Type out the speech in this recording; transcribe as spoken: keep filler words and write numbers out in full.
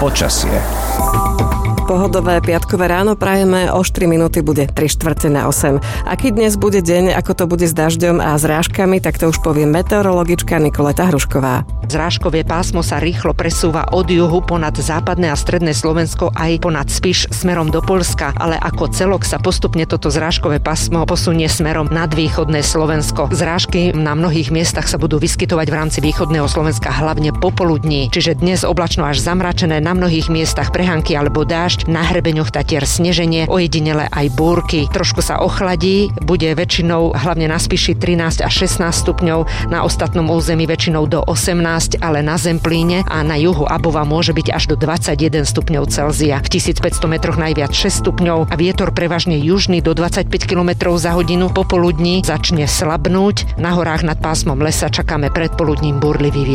Počasie. Pohodové piatkové ráno prajeme, o štyri minúty bude tri štvrte na osem. Aký dnes bude deň, ako to bude s dažďom a zrážkami, tak to už povie meteorologička Nikoleta Hrušková. Zrážkové pásmo sa rýchlo presúva od juhu ponad západné a stredné Slovensko aj ponad Spiš smerom do Poľska, ale ako celok sa postupne toto zrážkové pásmo posunie smerom nad východné Slovensko. Zrážky na mnohých miestach sa budú vyskytovať v rámci východného Slovenska hlavne popoludní, čiže dnes oblačno až zamračené, na mnohých miestach prehánky alebo dážď, na hrebeňoch Tatier sneženie, ojedinele aj búrky. Trošku sa ochladí, bude väčšinou hlavne na Spiši trinásť až šestnásť stupňov, na ostatnom území väčšinou do osemnásť, ale na Zemplíne a na juhu Abova môže byť až do dvadsaťjeden stupňov Celzia. V tisícpäťsto metroch najviac šesť stupňov a vietor prevažne južný do dvadsaťpäť kilometrov za hodinu. Popoludní začne slabnúť. Na horách nad pásmom lesa čakáme predpoludním búrlivý vietor.